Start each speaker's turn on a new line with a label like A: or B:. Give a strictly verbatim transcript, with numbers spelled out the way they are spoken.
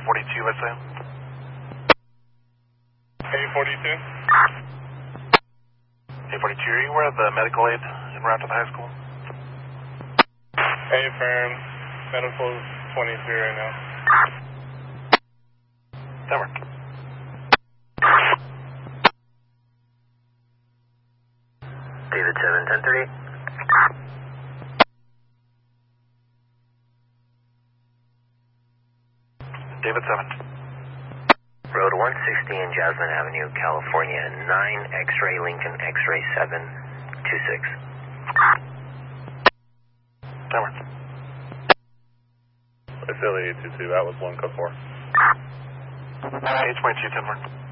A: forty-two, let's say.
B: A forty-two?
A: A forty-two, are you aware of the medical aid en route to the high school?
B: A firm, medical's twenty-three right now.
A: That worked.
C: David seven, ten thirty.
A: David seven.
C: Road one sixteen, Jasmine Avenue, California, nine X-ray Lincoln, X-ray seven two six.
A: That worked.
B: Philly eight two two, that was one code four.
A: eight twenty-two, ten worked.